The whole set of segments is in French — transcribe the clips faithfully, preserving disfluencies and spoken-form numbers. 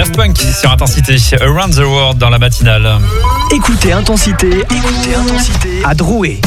Daft Punk sur Intensité, Around the World dans la matinale. Écoutez Intensité, écoutez Intensité à Drouet.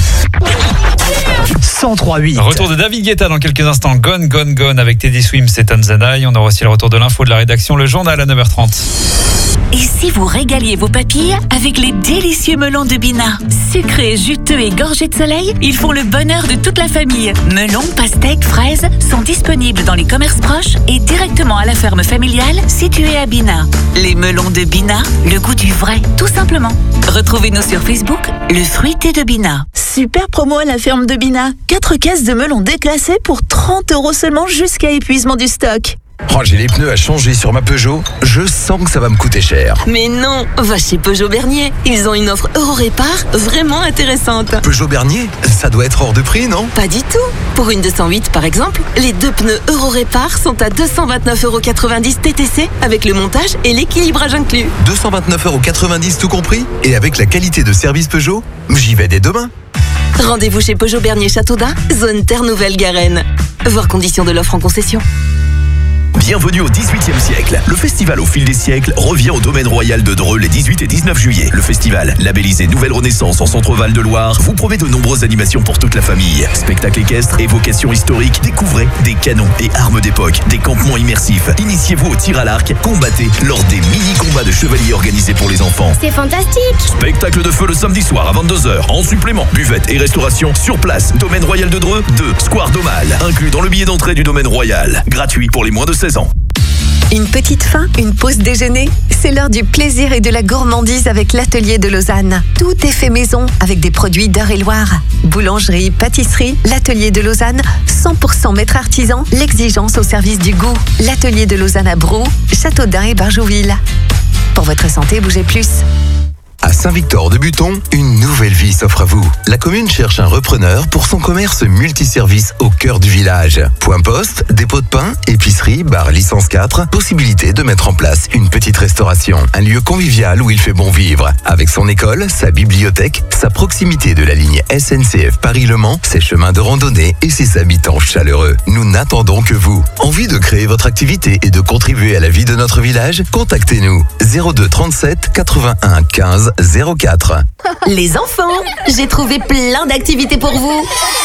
cent trois virgule huit. Retour de David Guetta dans quelques instants. Gone, Gone, Gone avec Teddy Swims et Tanzanai. On aura aussi le retour de l'info de la rédaction, le journal à neuf heures trente. Et si vous régaliez vos papilles avec les délicieux melons de Bina? Sucrés, juteux et gorgés de soleil, ils font le bonheur de toute la famille. Melons, pastèques, fraises sont disponibles dans les commerces proches et directement à la ferme familiale située à Bina. Les melons de Bina, le goût du vrai, tout simplement. Retrouvez-nous sur Facebook, le fruité de Bina. Super promo à la ferme de Bina. quatre caisses de melons déclassés pour trente euros seulement jusqu'à épuisement du stock. Oh, j'ai les pneus à changer sur ma Peugeot. Je sens que ça va me coûter cher. Mais non, va chez Peugeot Bernier. Ils ont une offre Euro-Répar vraiment intéressante. Peugeot Bernier, ça doit être hors de prix, non? Pas du tout. Pour une deux cent huit, par exemple, les deux pneus Euro-Répar sont à deux cent vingt-neuf euros quatre-vingt-dix T T C avec le montage et l'équilibrage inclus. deux cent vingt-neuf euros quatre-vingt-dix tout compris? Et avec la qualité de service Peugeot, j'y vais dès demain. Rendez-vous chez Peugeot Bernier Châteaudun, zone Terre Nouvelle-Garenne. Voir conditions de l'offre en concession. Bienvenue au dix-huitième siècle. Le festival au fil des siècles revient au domaine royal de Dreux les dix-huit et dix-neuf juillet. Le festival, labellisé Nouvelle Renaissance en Centre-Val de Loire, vous promet de nombreuses animations pour toute la famille. Spectacles équestres, évocations historiques, découvrez des canons et armes d'époque, des campements immersifs. Initiez-vous au tir à l'arc, combattez lors des mini-combats de chevaliers organisés pour les enfants. C'est fantastique! Spectacle de feu le samedi soir à vingt-deux heures. En supplément, buvette et restauration sur place. Domaine royal de Dreux, deux, Square Domal. Inclus dans le billet d'entrée du domaine royal. Gratuit pour les moins de seize ans. Une petite faim, une pause déjeuner, c'est l'heure du plaisir et de la gourmandise avec l'Atelier de Lausanne. Tout est fait maison avec des produits d'Eure-et-Loire. Boulangerie, pâtisserie, l'Atelier de Lausanne, cent pour cent maître artisan, l'exigence au service du goût. L'Atelier de Lausanne à Brou, Châteaudun et Barjouville. Pour votre santé, bougez plus. À Saint-Victor-de-Buton, une nouvelle vie s'offre à vous. La commune cherche un repreneur pour son commerce multiservice au cœur du village. Point poste, dépôt de pain, épicerie, bar licence quatre, possibilité de mettre en place une petite restauration. Un lieu convivial où il fait bon vivre. Avec son école, sa bibliothèque, sa proximité de la ligne S N C F Paris-Le Mans, ses chemins de randonnée et ses habitants chaleureux. Nous n'attendons que vous. Envie de créer votre activité et de contribuer à la vie de notre village? Contactez-nous zéro deux trente-sept quatre-vingt-un quinze zéro quatre. Les enfants, j'ai trouvé plein d'activités pour vous.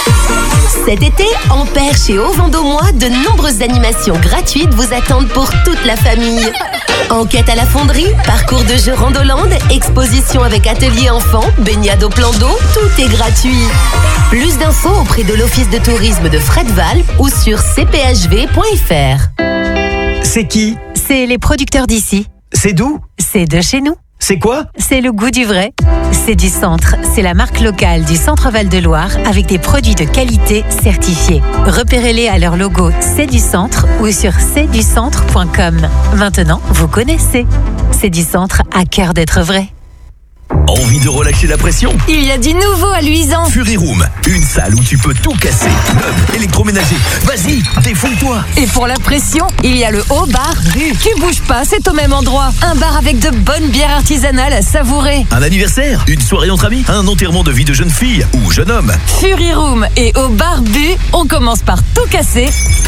Cet été, en Perche et au Vendômois, de nombreuses animations gratuites vous attendent pour toute la famille. Enquête à la fonderie, parcours de jeux Randoland, exposition avec atelier enfants, baignade au plan d'eau, tout est gratuit. Plus d'infos auprès de l'Office de tourisme de Fredval ou sur c p h v point f r. C'est qui? C'est les producteurs d'ici. C'est d'où? C'est de chez nous. C'est quoi? C'est le goût du vrai. C'est du Centre. C'est la marque locale du Centre Val de Loire avec des produits de qualité certifiés. Repérez-les à leur logo C'est du Centre ou sur c'est du centre point com. Maintenant, vous connaissez. C'est du Centre à cœur d'être vrai. Envie de relâcher la pression? Il y a du nouveau à Luisan. Fury Room, une salle où tu peux tout casser. Meubles, électroménager. Vas-y, défoule-toi. Et pour la pression, il y a le Haut Bar Bu. Tu bouges pas, c'est au même endroit. Un bar avec de bonnes bières artisanales à savourer. Un anniversaire, une soirée entre amis, un enterrement de vie de jeune fille ou jeune homme. Fury Room et Haut Bar Bu, on commence par tout casser.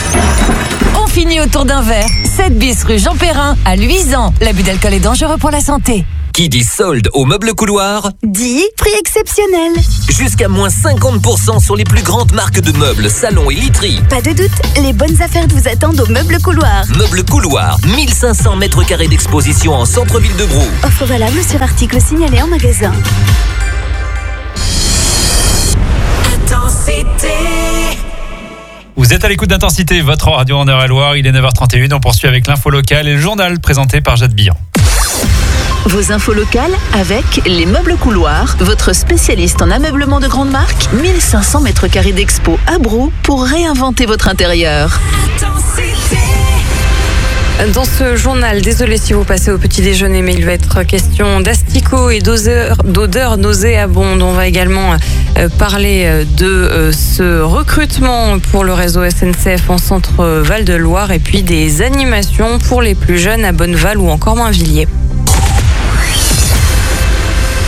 On finit autour d'un verre. sept bis rue Jean Perrin à Luisan. L'abus d'alcool est dangereux pour la santé. Qui dit solde au meuble couloir Dit prix exceptionnel. Jusqu'à moins cinquante pour cent sur les plus grandes marques de meubles, salons et literies. Pas de doute, les bonnes affaires vous attendent au meuble couloir. Meuble couloir, mille cinq cents mètres carrés d'exposition en centre-ville de Brou. Offre valable sur article signalé en magasin. Intensité. Vous êtes à l'écoute d'Intensité, votre radio en Eure-et-Loire. Il est neuf heures trente et une. On poursuit avec l'info locale et le journal présenté par Jade Billan. Vos infos locales avec les meubles couloirs, votre spécialiste en ameublement de grande marque, mille cinq cents mètres carrés d'expo à Brou pour réinventer votre intérieur. Dans ce journal, désolé si vous passez au petit déjeuner, mais il va être question d'asticots et d'odeurs, d'odeurs nauséabondes. On va également euh, parler de euh, ce recrutement pour le réseau S N C F en centre Val de Loire et puis des animations pour les plus jeunes à Bonneval ou encore Mainvilliers.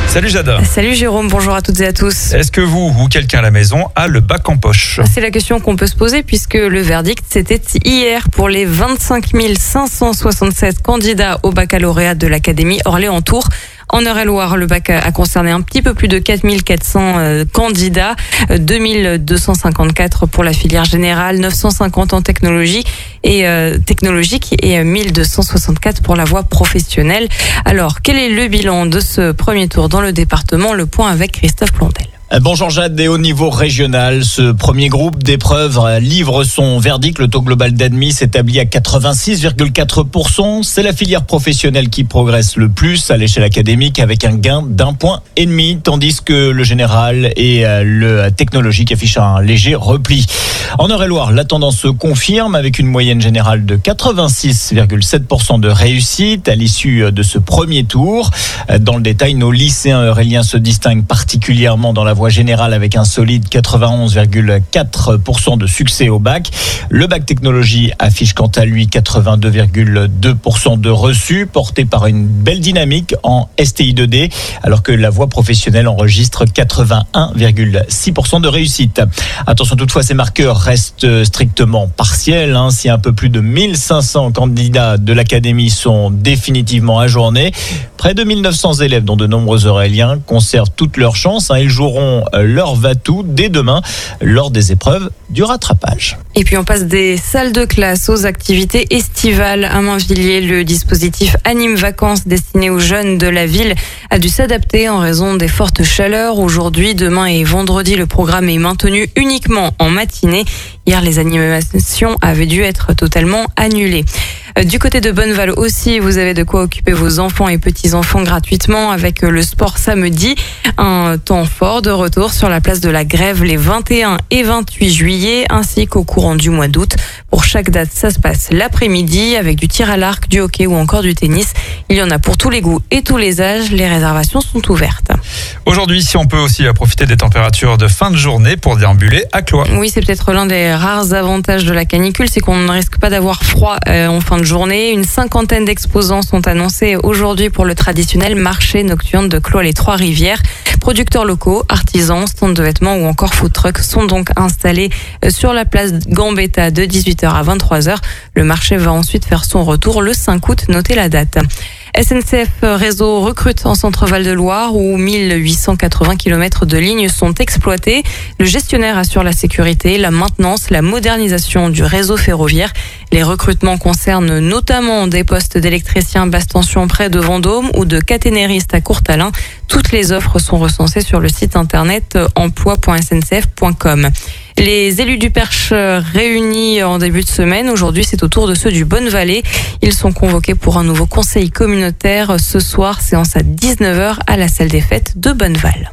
Salut Jade. Salut Jérôme, bonjour à toutes et à tous. Est-ce que vous ou quelqu'un à la maison a le bac en poche ? C'est la question qu'on peut se poser puisque le verdict c'était hier pour les vingt-cinq mille cinq cent soixante-sept candidats au baccalauréat de l'Académie Orléans-Tours. En Eure-et-Loire, le bac a concerné un petit peu plus de quatre mille quatre cents euh, candidats, deux mille deux cent cinquante-quatre pour la filière générale, neuf cent cinquante en technologie et euh, technologique et mille deux cent soixante-quatre pour la voie professionnelle. Alors, quel est le bilan de ce premier tour dans le département ? Le point avec Christophe Blondel. Bonjour Jade, et au niveau régional, ce premier groupe d'épreuves livre son verdict. Le taux global d'admis s'établit à quatre-vingt-six virgule quatre pour cent. C'est la filière professionnelle qui progresse le plus à l'échelle académique avec un gain d'un point et demi, tandis que le général et le technologique affichent un léger repli. En Eure-et-Loire, la tendance se confirme avec une moyenne générale de quatre-vingt-six virgule sept pour cent de réussite à l'issue de ce premier tour. Dans le détail, nos lycéens euréliens se distinguent particulièrement dans la voie générale avec un solide quatre-vingt-onze virgule quatre pour cent de succès au bac. Le bac technologie affiche quant à lui quatre-vingt-deux virgule deux pour cent de reçus, porté par une belle dynamique en S T I deux D, alors que la voie professionnelle enregistre quatre-vingt-un virgule six pour cent de réussite. Attention toutefois, ces marqueurs restent strictement partiels. Hein, si un peu plus de mille cinq cents candidats de l'académie sont définitivement ajournés, près de mille neuf cents élèves, dont de nombreux Euréliens, conservent toutes leurs chances. Hein, ils joueront leur va-tout dès demain lors des épreuves du rattrapage. Et puis on passe des salles de classe aux activités estivales. À Mainvilliers, le dispositif Anime Vacances destiné aux jeunes de la ville a dû s'adapter en raison des fortes chaleurs. Aujourd'hui, demain et vendredi, le programme est maintenu uniquement en matinée. Hier, les animations avaient dû être totalement annulées. Du côté de Bonneval aussi, vous avez de quoi occuper vos enfants et petits-enfants gratuitement avec le sport samedi. Un temps fort de retour sur la place de la Grève les vingt et un et vingt-huit juillet ainsi qu'au courant du mois d'août. Pour chaque date, ça se passe l'après-midi avec du tir à l'arc, du hockey ou encore du tennis. Il y en a pour tous les goûts et tous les âges. Les réservations sont ouvertes. Aujourd'hui, si on peut aussi profiter des températures de fin de journée pour déambuler à Cloix. Oui, c'est peut-être l'un des rares avantages de la canicule, c'est qu'on ne risque pas d'avoir froid euh, en fin de journée. Une cinquantaine d'exposants sont annoncés aujourd'hui pour le traditionnel marché nocturne de Cloix-les-Trois-Rivières. Producteurs locaux, artisans, stands de vêtements ou encore food trucks sont donc installés sur la place Gambetta de dix-huit heures à vingt-trois heures. Le marché va ensuite faire son retour le cinq août, notez la date. S N C F Réseau recrute en Centre-Val de Loire où mille huit cent quatre-vingts kilomètres de lignes sont exploités. Le gestionnaire assure la sécurité, la maintenance, la modernisation du réseau ferroviaire. Les recrutements concernent notamment des postes d'électriciens basse tension près de Vendôme ou de caténéristes à Courtalin. Toutes les offres sont recensées sur le site internet emploi point s n c f point com. Les élus du Perche réunis en début de semaine. Aujourd'hui, c'est au tour de ceux du Bonne-Vallée. Ils sont convoqués pour un nouveau conseil communautaire ce soir, séance à dix-neuf heures à la salle des fêtes de Bonneval.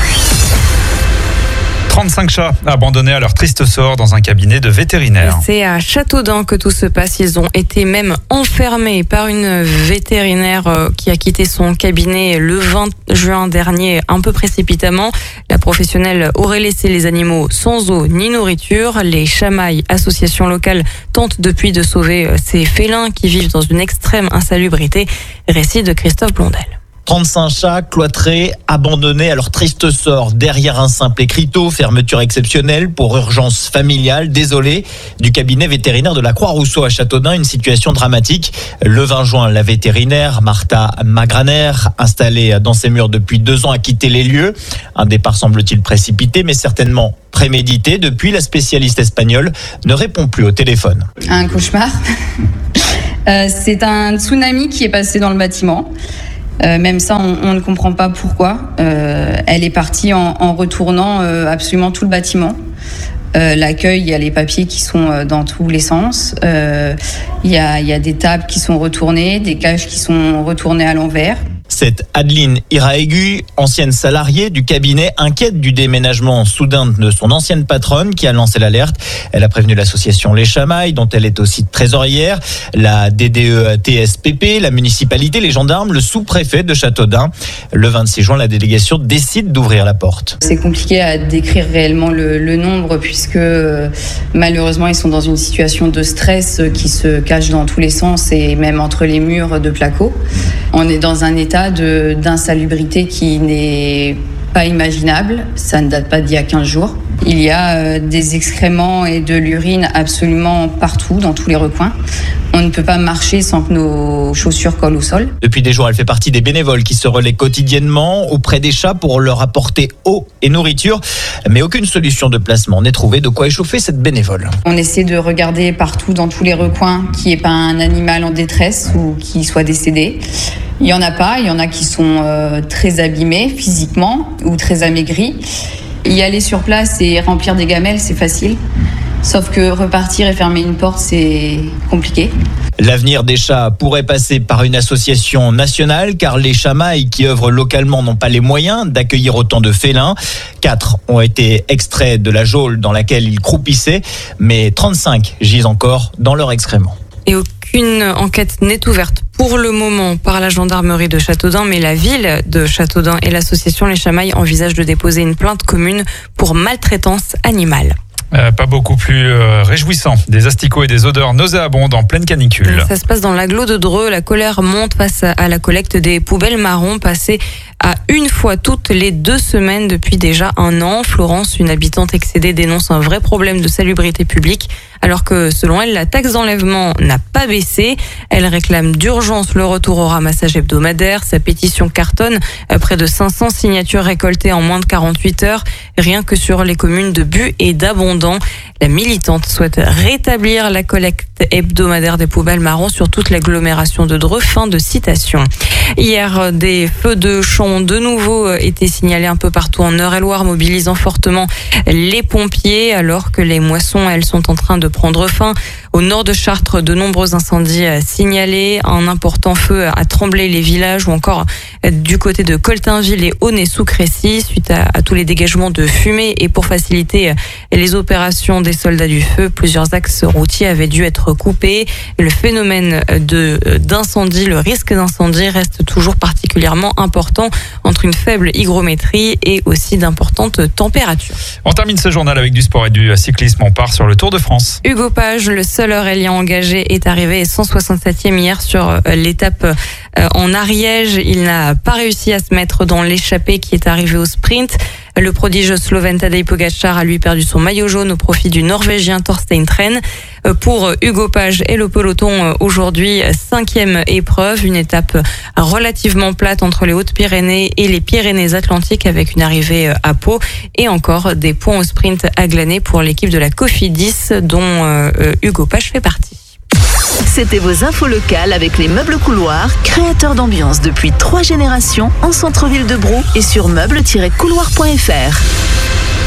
trente-cinq chats abandonnés à leur triste sort dans un cabinet de vétérinaire. C'est à Châteaudun que tout se passe. Ils ont été même enfermés par une vétérinaire qui a quitté son cabinet le vingt juin dernier un peu précipitamment. La professionnelle aurait laissé les animaux sans eau ni nourriture. Les Chamailles, association locale, tentent depuis de sauver ces félins qui vivent dans une extrême insalubrité. Récit de Christophe Blondel. trente-cinq chats cloîtrés, abandonnés à leur triste sort. Derrière un simple écriteau, fermeture exceptionnelle pour urgence familiale, désolé, du cabinet vétérinaire de la Croix-Rousseau à Châteaudun, une situation dramatique. Le vingt juin, la vétérinaire Martha Magraner, installée dans ses murs depuis deux ans, a quitté les lieux. Un départ semble-t-il précipité, mais certainement prémédité. Depuis, la spécialiste espagnole ne répond plus au téléphone. Un cauchemar. euh, c'est un tsunami qui est passé dans le bâtiment. Euh, même ça, on, on ne comprend pas pourquoi. Euh, elle est partie en, en retournant euh, absolument tout le bâtiment. Euh, l'accueil, il y a les papiers qui sont euh, dans tous les sens. Euh, il y a, il y a des tables qui sont retournées, des cages qui sont retournées à l'envers. C'est Adeline Iraegu, ancienne salariée du cabinet, inquiète du déménagement soudain de son ancienne patronne qui a lancé l'alerte. Elle a prévenu l'association Les Chamailles, dont elle est aussi trésorière, la D D E T S P P, la municipalité, les gendarmes, le sous-préfet de Châteaudun. Le vingt-six juin, la délégation décide d'ouvrir la porte. C'est compliqué à décrire réellement le, le nombre puisque euh, malheureusement ils sont dans une situation de stress qui se cache dans tous les sens et même entre les murs de placo. On est dans un état état de, d'insalubrité qui n'est pas imaginable. Ça ne date pas d'il y a quinze jours. Il y a euh, des excréments et de l'urine absolument partout, dans tous les recoins. On ne peut pas marcher sans que nos chaussures collent au sol. Depuis des jours, elle fait partie des bénévoles qui se relaient quotidiennement auprès des chats pour leur apporter eau et nourriture. Mais aucune solution de placement n'est trouvée. De quoi échauffer cette bénévole. On essaie de regarder partout, dans tous les recoins, qu'il n'y ait pas un animal en détresse ou qui soit décédé. Il n'y en a pas. Il y en a qui sont euh, très abîmés physiquement ou très amaigris. Y aller sur place et remplir des gamelles, c'est facile. Sauf que repartir et fermer une porte, c'est compliqué. L'avenir des chats pourrait passer par une association nationale, car les chamailles qui œuvrent localement n'ont pas les moyens d'accueillir autant de félins. Quatre ont été extraits de la geôle dans laquelle ils croupissaient, mais trente-cinq gisent encore dans leurs excréments. Et aucune enquête n'est ouverte pour le moment par la gendarmerie de Châteaudun, mais la ville de Châteaudun et l'association Les Chamailles envisagent de déposer une plainte commune pour maltraitance animale. Euh, pas beaucoup plus euh, réjouissant. Des asticots et des odeurs nauséabondes en pleine canicule. Ça se passe dans l'agglo de Dreux. La colère monte face à la collecte des poubelles marron passées à une fois toutes les deux semaines depuis déjà un an. Florence, une habitante excédée, dénonce un vrai problème de salubrité publique, alors que selon elle, la taxe d'enlèvement n'a pas baissé. Elle réclame d'urgence le retour au ramassage hebdomadaire. Sa pétition cartonne, près de cinq cents signatures récoltées en moins de quarante-huit heures, rien que sur les communes de Bu et d'Abondant. La militante souhaite rétablir la collecte hebdomadaire des poubelles marron sur toute l'agglomération de Dreux. Fin de citation. Hier, des feux de champ ont de nouveau été signalés un peu partout en Eure-et-Loire, mobilisant fortement les pompiers, alors que les moissons, elles, sont en train de prendre fin. Au nord de Chartres, de nombreux incendies signalés, un important feu à Tremblay-les-Villages ou encore du côté de Coltainville et Aulnay-sous-Crécy, suite à, à tous les dégagements de fumée. Et pour faciliter les opérations des soldats du feu, plusieurs axes routiers avaient dû être coupés. Le phénomène de, d'incendie, le risque d'incendie reste toujours particulièrement important entre une faible hygrométrie et aussi d'importantes températures. On termine ce journal avec du sport et du cyclisme. On part sur le Tour de France. Hugo Page, le seul Aurélien engagé, est arrivé cent soixante-septième hier sur l'étape en Ariège. Il n'a pas réussi à se mettre dans l'échappée qui est arrivée au sprint. Le prodige slovène Tadej Pogačar a lui perdu son maillot jaune au profit du Norvégien Thorstein Tren. Pour Hugo Page et le peloton, aujourd'hui, cinquième épreuve, une étape relativement plate entre les Hautes-Pyrénées et les Pyrénées-Atlantiques avec une arrivée à Pau et encore des points au sprint à glaner pour l'équipe de la Cofidis dont Hugo Page fait partie. C'était vos infos locales avec les meubles couloirs, créateurs d'ambiance depuis trois générations en centre-ville de Brou et sur meubles tiret couloir point f r.